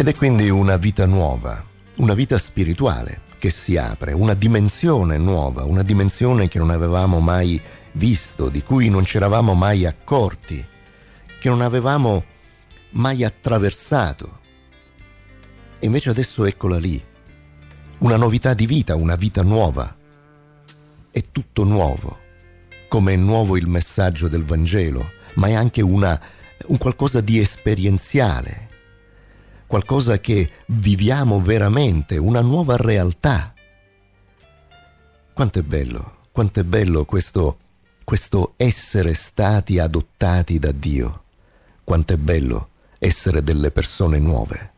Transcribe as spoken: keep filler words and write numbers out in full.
Ed è quindi una vita nuova, una vita spirituale che si apre, una dimensione nuova, una dimensione che non avevamo mai visto, di cui non ci eravamo mai accorti, che non avevamo mai attraversato. E invece adesso eccola lì, una novità di vita, una vita nuova. È tutto nuovo, come è nuovo il messaggio del Vangelo, ma è anche una, un qualcosa di esperienziale, qualcosa che viviamo veramente, una nuova realtà. Quanto è bello, quanto è bello questo, questo essere stati adottati da Dio, quanto è bello essere delle persone nuove.